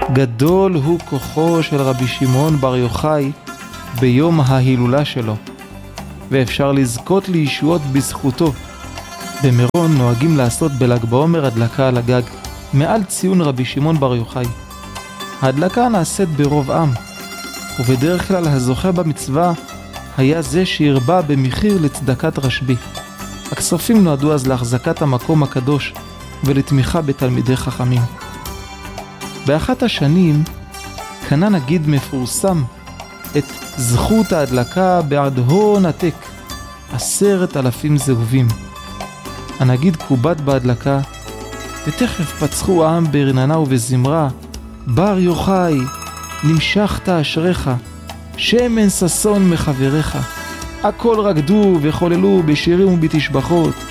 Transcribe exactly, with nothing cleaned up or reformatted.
גדול הוא כוחו של רבי שמעון בר יוחאי ביום ההילולה שלו, ואפשר לזכות לישועות בזכותו. במירון נוהגים לעשות בל"ג בעומר הדלקה על הגג, מעל ציון רבי שמעון בר יוחאי. ההדלקה נעשית ברוב עם, ובדרך כלל הזוכה במצווה היה זה שהרבה במחיר לצדקת רשב"י. הכספים נועדו אז להחזקת המקום הקדוש ולתמיכה בתלמידי חכמים. באחת השנים קנה נגיד מפורסם את זכות ההדלקה בעד הון עתק, עשרת אלפים זהובים. הנגיד קובט בהדלקה, ותכף פצחו העם ברננה ובזמרה, בר יוחאי, נמשכת אשריך, שמן ששון מחבריך. הכל רקדו וחוללו בשירים ובתשבחות.